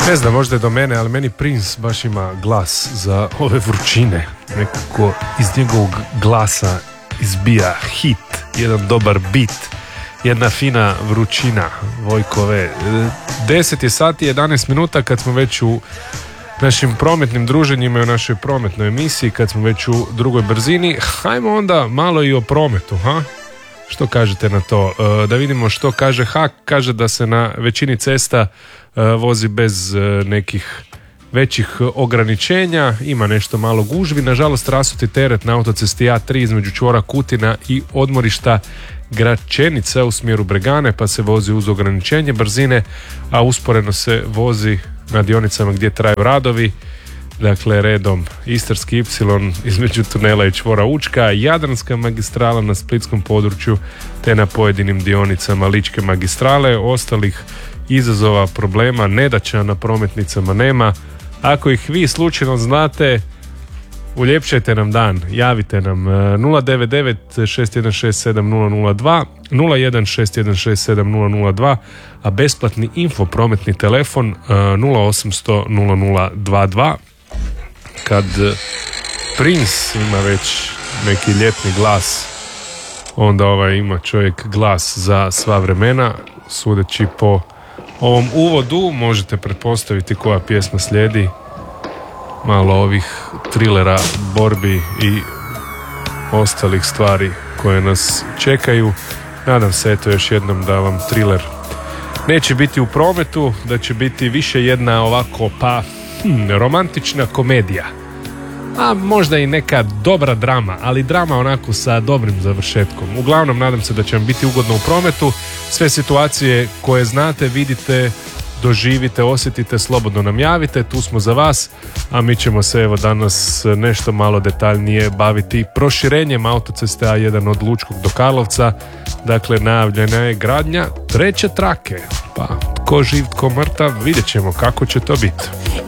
Ne znam, možda je do mene, ali meni Prince baš ima glas za ove vrućine. Nekako iz njegovog glasa izbija hit, jedan dobar beat, jedna fina vrućina Vojkove. 10 je sati 11 minuta kad smo već u našim prometnim druženjima i u našoj prometnoj emisiji, kad smo već u drugoj brzini. Hajmo onda malo i o prometu, ha? Što kažete na to? Da vidimo što kaže HAK. Kaže da se na većini cesta vozi bez nekih većih ograničenja, ima nešto malo gužvi. Nažalost, rasuti teret na autocesti A3 između čvora Kutina i odmorišta Gračenica u smjeru Bregane, pa se vozi uz ograničenje brzine, a usporeno se vozi na dionicama gdje traju radovi. Dakle, redom Istarski Y između tunela i čvora Učka, Jadranska magistrala na splitskom području te na pojedinim dionicama Ličke magistrale. Ostalih izazova, problema, nedaća na prometnicama nema. Ako ih vi slučajno znate, uljepšajte nam dan, javite nam 099 616 7002 016 167 a besplatni info prometni telefon 0800 0022. Kad Prince ima već neki ljetni glas, onda ima čovjek glas za sva vremena. Sudeći po ovom uvodu možete pretpostaviti koja pjesma slijedi. Malo ovih trilera, borbi i ostalih stvari koje nas čekaju. Nadam se eto još jednom da vam triler neće biti u prometu, da će biti više jedna ovako romantična komedija. A možda i neka dobra drama, ali drama onako sa dobrim završetkom. Uglavnom nadam se da će vam biti ugodno u prometu. Sve situacije koje znate, vidite, doživite, osjetite, slobodno nam javite, tu smo za vas, a mi ćemo se evo danas nešto malo detaljnije baviti proširenjem autoceste A1 od Lučkog do Karlovca. Dakle, najavljena je gradnja treće trake, pa tko živ, tko mrtav, vidjet ćemo kako će to biti.